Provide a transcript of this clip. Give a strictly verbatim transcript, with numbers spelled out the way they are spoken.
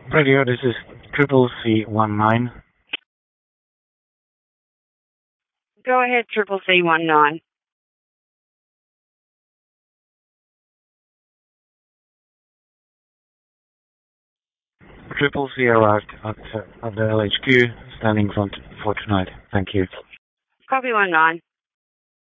Radio, this is Triple C one nine. Go ahead, Triple C one nine. Triple C arrived at, uh, at the L H Q, standing front for tonight. Thank you. Copy one nine.